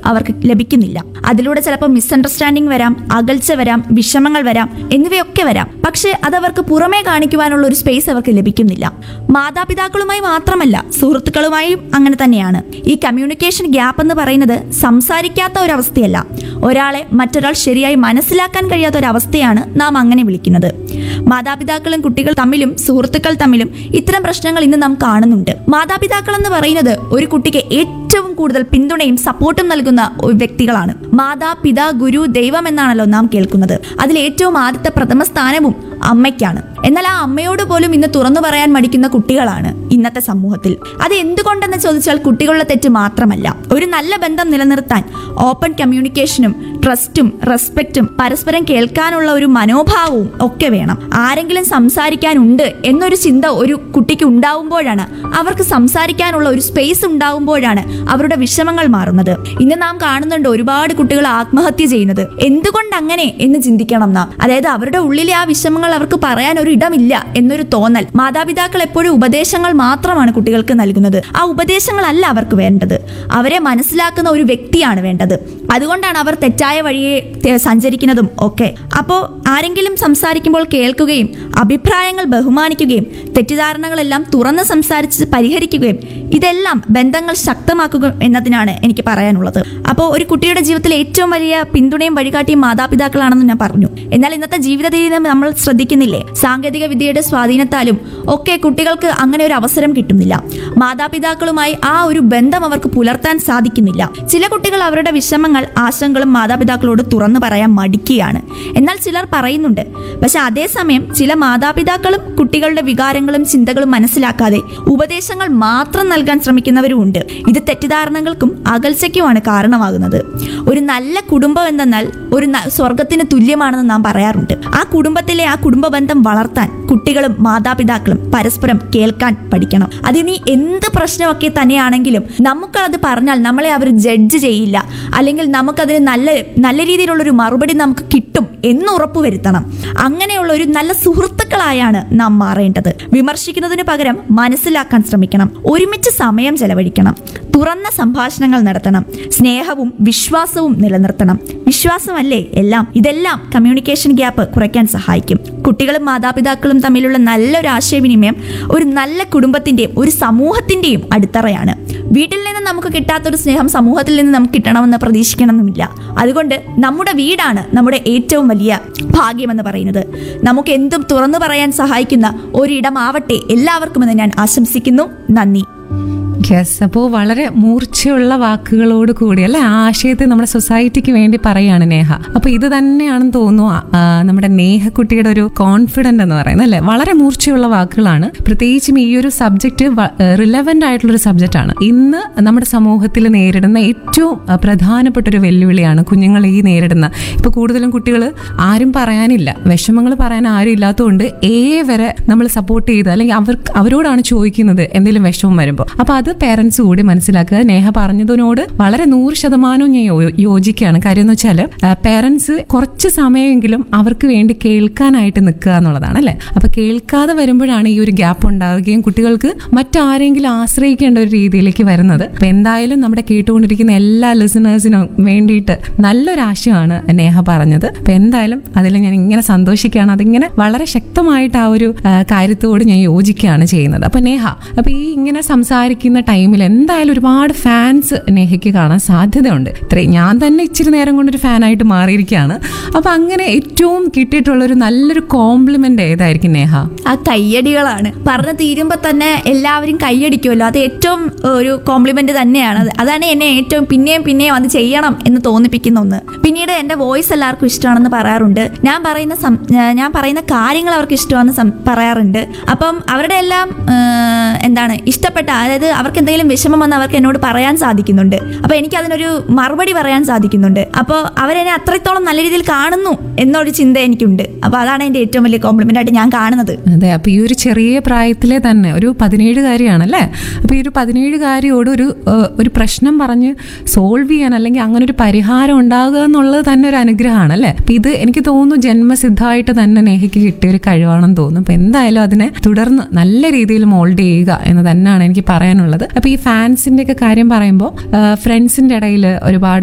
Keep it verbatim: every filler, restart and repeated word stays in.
അവർക്ക് ലഭിക്കുന്നില്ല. അതിലൂടെ ചിലപ്പോൾ മിസ്അണ്ടർസ്റ്റാൻഡിംഗ് വരാം, അകൽച്ച വരാം, വിഷമങ്ങൾ വരാം, എന്നിവയൊക്കെ വരാം. പക്ഷേ അതവർക്ക് പുറമേ കാണിക്കുവാനുള്ള ഒരു സ്പേസ് അവർക്ക് ലഭിക്കുന്നില്ല. മാതാപിതാക്കളുമായി മാത്രമല്ല, സുഹൃത്തുക്കളുമായും അങ്ങനെ തന്നെയാണ്. ഈ കമ്മ്യൂണിക്കേഷൻ ഗ്യാപ്പ് എന്ന് പറയുന്നത് സംസാരിക്കാത്ത ഒരവസ്ഥയല്ല, ഒരാളെ മറ്റൊരാൾ ശരിയായി മനസ്സിലാക്കാൻ കഴിയാത്ത ഒരവസ്ഥയാണ് നാം അങ്ങനെ വിളിക്കുന്നത്. മാതാപിതാക്കളും കുട്ടികൾ തമ്മിലും സുഹൃത്തുക്കൾ തമ്മിലും ഇത്തരം പ്രശ്നങ്ങൾ ഇന്ന് നാം കാണുന്നുണ്ട്. മാതാപിതാക്കൾ എന്ന് പറയുന്നത് ഒരു കുട്ടിക്ക് ഏറ്റവും കൂടുതൽ പിന്തുണയും സപ്പോർട്ടും നൽകുന്ന വ്യക്തികളാണ്. മാതാപിതാ ഗുരു ദൈവം എന്നാണല്ലോ നാം കേൾക്കുന്നത്. അതിൽ ഏറ്റവും ആദ്യത്തെ പ്രഥമ സ്ഥാനവും അമ്മയ്ക്കാണ്. എന്നാൽ ആ അമ്മയോട് പോലും ഇന്ന് തുറന്നു പറയാൻ മടിക്കുന്ന കുട്ടികളാണ് ഇന്നത്തെ സമൂഹത്തിൽ. അത് എന്തുകൊണ്ടെന്ന് ചോദിച്ചാൽ കുട്ടികളുടെ തെറ്റ് മാത്രമല്ല. ഒരു നല്ല ബന്ധം നിലനിർത്താൻ ഓപ്പൺ കമ്മ്യൂണിക്കേഷനും ട്രസ്റ്റും റെസ്പെക്റ്റും പരസ്പരം കേൾക്കാനുള്ള ഒരു മനോഭാവവും ഒക്കെ വേണം. ആരെങ്കിലും സംസാരിക്കാനുണ്ട് എന്നൊരു ചിന്ത ഒരു കുട്ടിക്ക് ഉണ്ടാവുമ്പോഴാണ്, അവർക്ക് സംസാരിക്കാനുള്ള ഒരു സ്പേസ് ഉണ്ടാവുമ്പോഴാണ് അവരുടെ വിഷമങ്ങൾ മാറുന്നത്. ഇന്ന് നാം കാണുന്നുണ്ട് ഒരുപാട് കുട്ടികൾ ആത്മഹത്യ ചെയ്യുന്നത്. എന്തുകൊണ്ട് അങ്ങനെ എന്ന് ചിന്തിക്കണം നാം. അതായത് അവരുടെ ഉള്ളിലെ ആ വിഷമങ്ങൾ അവർക്ക് പറയാൻ ഒരു ഇടമില്ല എന്നൊരു തോന്നൽ. മാതാപിതാക്കൾ എപ്പോഴും ഉപദേശങ്ങൾ മാത്രമാണ് കുട്ടികൾക്ക് നൽകുന്നത്. ആ ഉപദേശങ്ങളല്ല അവർക്ക് വേണ്ടത്, അവരെ മനസ്സിലാക്കുന്ന ഒരു വ്യക്തിയാണ് വേണ്ടത്. അതുകൊണ്ടാണ് അവർ തെറ്റായ വഴിയെ സഞ്ചരിക്കുന്നതും ഒക്കെ. അപ്പോൾ ആരെങ്കിലും സംസാരിക്കുമ്പോൾ കേൾക്കുകയും അഭിപ്രായങ്ങൾ ബഹുമാനിക്കുകയും തെറ്റിദ്ധാരണകളെല്ലാം തുറന്ന് സംസാരിച്ച് പരിഹരിക്കുകയും ഇതെല്ലാം ബന്ധങ്ങൾ ശക്തമാക്കുക എന്നതിനാണ് എനിക്ക് പറയാനുള്ളത്. അപ്പോൾ ഒരു കുട്ടിയുടെ ജീവിതത്തിൽ ഏറ്റവും വലിയ പിന്തുണയും വഴികാട്ടിയും മാതാപിതാക്കളാണെന്ന് ഞാൻ പറഞ്ഞു. എന്നാൽ ഇന്നത്തെ ജീവിത രീതി നമ്മൾ ശ്രദ്ധിക്കുന്നില്ലേ? സാങ്കേതിക വിദ്യയുടെ സ്വാധീനത്താലും ഒക്കെ കുട്ടികൾക്ക് അങ്ങനെ ഒരു അവസരം കിട്ടുന്നില്ല. മാതാപിതാക്കളുമായി ആ ഒരു ബന്ധം അവർക്ക് പുലർത്താൻ സാധിക്കുന്നില്ല. ചില കുട്ടികൾ അവരുടെ വിഷമങ്ങൾ ആശങ്കകളും മാതാപിതാക്കളോട് തുറന്നു പറയാൻ മടിക്കുകയാണ്. എന്നാൽ ചിലർ പറയുന്നുണ്ട്. പക്ഷെ അതേസമയം ചില മാതാപിതാക്കളും കുട്ടികളുടെ വികാരങ്ങളും ചിന്തകളും മനസ്സിലാക്കാതെ ഉപദേശങ്ങൾ മാത്രം നൽകാൻ ശ്രമിക്കുന്നവരും ഉണ്ട്. ഇത് തെറ്റിദ്ധാരണകൾക്കും അകൽച്ചയ്ക്കുമാണ് കാരണമാകുന്നത്. ഒരു നല്ല കുടുംബം എന്തെന്നാൽ ഒരു സ്വർഗത്തിന് തുല്യമാണെന്ന് നാം പറയാറുണ്ട്. ആ കുടുംബത്തിലെ ആ കുടുംബ ബന്ധം വളർത്താൻ കുട്ടികളും മാതാപിതാക്കളും പരസ്പരം കേൾക്കാൻ പഠിക്കണം. അതിനി എന്ത് പ്രശ്നമൊക്കെ തന്നെയാണെങ്കിലും നമുക്കത് പറഞ്ഞാൽ നമ്മളെ അവർ ജഡ്ജ് ചെയ്യില്ല, അല്ലെങ്കിൽ നമുക്കതിന് നല്ല നല്ല രീതിയിലുള്ളൊരു മറുപടി നമുക്ക് കിട്ടും എന്ന് ഉറപ്പുവരുത്തണം. അങ്ങനെയുള്ള ഒരു നല്ല സുഹൃത്തുക്കളായാണ് നാം മാറേണ്ടത്. വിമർശിക്കുന്നതിന് പകരം മനസ്സിലാക്കാൻ ശ്രമിക്കണം. ഒരുമിച്ച് സമയം ചെലവഴിക്കണം. തുറന്ന സംഭാഷണങ്ങൾ നടത്തണം. സ്നേഹവും വിശ്വാസവും നിലനിർത്തണം. വിശ്വാസമല്ലേ എല്ലാം. ഇതെല്ലാം കമ്മ്യൂണിക്കേഷൻ ഗ്യാപ്പ് കുറയ്ക്കാൻ സഹായിക്കും. കുട്ടികളും മാതാപിതാക്കളും തമ്മിലുള്ള നല്ലൊരു ആശയവിനിമയം ഒരു നല്ല കുടുംബത്തിന്റെയും ഒരു സമൂഹത്തിന്റെയും അടിത്തറയാണ്. വീട്ടിൽ നിന്ന് നമുക്ക് കിട്ടാത്തൊരു സ്നേഹം സമൂഹത്തിൽ നിന്ന് നമുക്ക് കിട്ടണമെന്ന് പ്രതീക്ഷിക്കണമെന്നില്ല. അതുകൊണ്ട് നമ്മുടെ വീടാണ് നമ്മുടെ ഏറ്റവും വലിയ ഭാഗ്യമെന്ന് പറയുന്നത്. നമുക്ക് എന്തും തുറന്നു പറയാൻ സഹായിക്കുന്ന ഒരിടമാവട്ടെ എല്ലാവർക്കുമെന്ന് ഞാൻ ആശംസിക്കുന്നു. നന്ദി. യെസ്, അപ്പോൾ വളരെ മൂർച്ചയുള്ള വാക്കുകളോട് കൂടി അല്ലെ ആശയത്തെ നമ്മുടെ സൊസൈറ്റിക്ക് വേണ്ടി പറയാണ് നേഹ. അപ്പൊ ഇത് തന്നെയാണെന്ന് തോന്നുന്നു നമ്മുടെ നേഹക്കുട്ടിയുടെ ഒരു കോൺഫിഡന്റ് എന്ന് പറയുന്നത് അല്ലെ. വളരെ മൂർച്ചയുള്ള വാക്കുകളാണ്. പ്രത്യേകിച്ചും ഈ ഒരു സബ്ജക്റ്റ് റിലവന്റ് ആയിട്ടുള്ളൊരു സബ്ജക്റ്റ് ആണ്. ഇന്ന് നമ്മുടെ സമൂഹത്തിൽ നേരിടുന്ന ഏറ്റവും പ്രധാനപ്പെട്ട ഒരു വെല്ലുവിളിയാണ് കുഞ്ഞുങ്ങൾ ഈ നേരിടുന്ന. ഇപ്പൊ കൂടുതലും കുട്ടികൾ ആരും പറയാനില്ല, വിഷമങ്ങൾ പറയാൻ ആരും ഇല്ലാത്തതുകൊണ്ട് ഏ വരെ നമ്മൾ സപ്പോർട്ട് ചെയ്ത് അല്ലെങ്കിൽ അവർ അവരോടാണ് ചോദിക്കുന്നത് എന്തെങ്കിലും വിഷമം വരുമ്പോൾ. അപ്പൊ അത് പേരൻസ് കൂടി മനസ്സിലാക്കുക. നേഹ പറഞ്ഞതിനോട് വളരെ നൂറ് ശതമാനവും ഞാൻ യോജിക്കുകയാണ്. കാര്യം എന്ന് വെച്ചാൽ പേരൻസ് കുറച്ച് സമയമെങ്കിലും അവർക്ക് വേണ്ടി കേൾക്കാനായിട്ട് നിൽക്കുക എന്നുള്ളതാണ് അല്ലെ. അപ്പൊ കേൾക്കാതെ വരുമ്പോഴാണ് ഈ ഒരു ഗ്യാപ്പ് ഉണ്ടാവുകയും കുട്ടികൾക്ക് മറ്റാരെങ്കിലും ആശ്രയിക്കേണ്ട ഒരു രീതിയിലേക്ക് വരുന്നത്. അപ്പൊ എന്തായാലും നമ്മുടെ കേട്ടുകൊണ്ടിരിക്കുന്ന എല്ലാ ലിസണേഴ്സിനും വേണ്ടിയിട്ട് നല്ലൊരാശയമാണ് നേഹ പറഞ്ഞത്. അപ്പൊ എന്തായാലും അതിൽ ഞാൻ ഇങ്ങനെ സന്തോഷിക്കുകയാണ്. അതിങ്ങനെ വളരെ ശക്തമായിട്ട് ആ ഒരു കാര്യത്തോട് ഞാൻ യോജിക്കുകയാണ് ചെയ്യുന്നത്. അപ്പൊ നേഹ, അപ്പൊ ഈ ഇങ്ങനെ സംസാരിക്കുന്ന ടൈമിൽ എന്തായാലും ഒരുപാട് ഫാൻസ് നേഹയ്ക്ക് കാണാൻ സാധ്യതയുണ്ട്. ഇത്രയും ഞാൻ തന്നെ ഇച്ചിരി നേരം കൊണ്ടൊരു ഫാനായിട്ട് മാറിയിരിക്കുകയാണ്. അപ്പൊ അങ്ങനെ ഏറ്റവും കിട്ടിയിട്ടുള്ള ഒരു നല്ലൊരു കോംപ്ലിമെന്റ് ഏതായിരിക്കും നേഹ? ആ കയ്യടികളാണ്. പറഞ്ഞു തീരുമ്പോ തന്നെ എല്ലാവരും കയ്യടിക്കുമല്ലോ, അത് ഏറ്റവും ഒരു കോംപ്ലിമെന്റ് തന്നെയാണ്. അതാണ് എന്നെ ഏറ്റവും പിന്നെയും പിന്നെയും അത് ചെയ്യണം എന്ന് തോന്നിപ്പിക്കുന്ന ഒന്ന്. പിന്നീട് എന്റെ വോയിസ് എല്ലാവർക്കും ഇഷ്ടമാണെന്ന് പറയാറുണ്ട്. ഞാൻ പറയുന്ന ഞാൻ പറയുന്ന കാര്യങ്ങൾ അവർക്ക് ഇഷ്ടമാണെന്ന് പറയാറുണ്ട്. അപ്പം അവരുടെ എല്ലാം എന്താണ് ഇഷ്ടപ്പെട്ട, അതായത് അവർക്ക് എന്തെങ്കിലും വിഷമം വന്ന് അവർക്ക് എന്നോട് പറയാൻ സാധിക്കുന്നുണ്ട്. അപ്പൊ എനിക്ക് അതിനൊരു മറുപടി പറയാൻ സാധിക്കുന്നുണ്ട്. അപ്പോൾ അവരെന്നെ അത്രത്തോളം നല്ല രീതിയിൽ കാണുന്നു എന്നൊരു ചിന്ത എനിക്കുണ്ട്. അപ്പൊ അതാണ് എന്റെ ഏറ്റവും വലിയ കോംപ്ലിമെന്റ് ആയിട്ട് ഞാൻ കാണുന്നത്. അതെ, അപ്പൊ ഈ ഒരു ചെറിയ പ്രായത്തിലെ തന്നെ ഒരു പതിനേഴുകാരിയാണല്ലേ. അപ്പൊ ഈ ഒരു പതിനേഴുകാരിയോട് ഒരു ഒരു പ്രശ്നം പറഞ്ഞ് സോൾവ് ചെയ്യാൻ അല്ലെങ്കിൽ അങ്ങനെ ഒരു പരിഹാരം ഉണ്ടാകുക എന്നുള്ളത് തന്നെ ഒരു അനുഗ്രഹമാണ് അല്ലെ. അപ്പൊ ഇത് എനിക്ക് തോന്നുന്നു ജന്മസിദ്ധമായിട്ട് തന്നെ നേഹയ്ക്ക് കിട്ടിയ ഒരു കഴിവാണെന്ന് തോന്നുന്നു. അപ്പൊ എന്തായാലും അതിനെ തുടർന്ന് നല്ല രീതിയിൽ മോൾഡ് ചെയ്യുക എന്ന് തന്നെയാണ് എനിക്ക് പറയാനുള്ളത്. അപ്പൊ ഈ ഫാൻസിന്റെ ഒക്കെ കാര്യം പറയുമ്പോൾ ഫ്രണ്ട്സിന്റെ ഇടയിൽ ഒരുപാട്